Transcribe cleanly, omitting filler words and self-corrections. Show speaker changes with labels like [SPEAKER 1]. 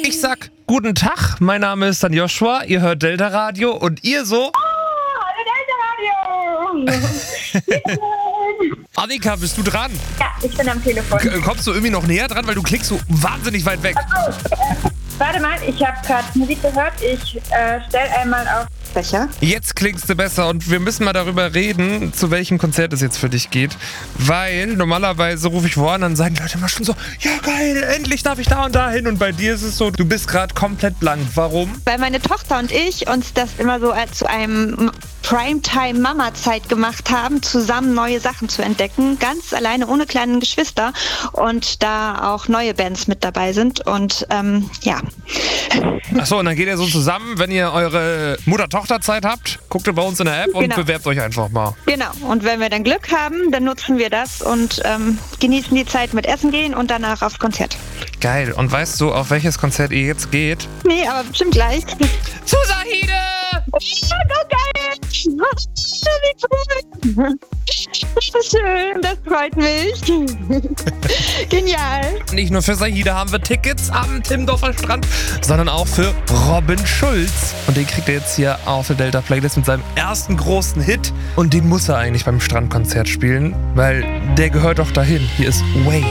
[SPEAKER 1] Ich sag guten Tag, mein Name ist dann Joshua, ihr hört Delta Radio und ihr so...
[SPEAKER 2] Hallo Delta Radio!
[SPEAKER 1] Annika, bist du dran?
[SPEAKER 2] Ja, ich bin am Telefon.
[SPEAKER 1] Kommst du irgendwie noch näher dran, weil du klickst so wahnsinnig weit weg.
[SPEAKER 2] Achso, warte mal, ich habe gerade Musik gehört. Ich stell einmal auf Becher.
[SPEAKER 1] Jetzt klingst du besser und wir müssen mal darüber reden, zu welchem Konzert es jetzt für dich geht. Weil normalerweise rufe ich vor an, dann sagen die Leute immer schon so, ja geil, endlich darf ich da und da hin. Und bei dir ist es so, du bist gerade komplett blank. Warum?
[SPEAKER 3] Weil meine Tochter und ich uns das immer so zu einem Primetime-Mama-Zeit gemacht haben, zusammen neue Sachen zu entdecken, ganz alleine, ohne kleinen Geschwister, und da auch neue Bands mit dabei sind und ja.
[SPEAKER 1] Achso, und dann geht ihr so zusammen, wenn ihr eure Mutter-Tochter-Zeit habt, guckt ihr bei uns in der App und bewerbt euch einfach mal.
[SPEAKER 3] Genau, und wenn wir dann Glück haben, dann nutzen wir das und genießen die Zeit mit Essen gehen und danach aufs Konzert.
[SPEAKER 1] Geil, und weißt du, auf welches Konzert ihr jetzt geht?
[SPEAKER 3] Nee, aber bestimmt gleich.
[SPEAKER 1] Zu Sahide!
[SPEAKER 3] Oh, geil! Wie cool! Das ist schön, das freut mich. Genial.
[SPEAKER 1] Nicht nur für Sahide haben wir Tickets am Timmendorfer Strand, sondern auch für Robin Schulz. Und den kriegt er jetzt hier auf der Delta Playlist mit seinem ersten großen Hit. Und den muss er eigentlich beim Strandkonzert spielen, weil der gehört doch dahin. Hier ist Way.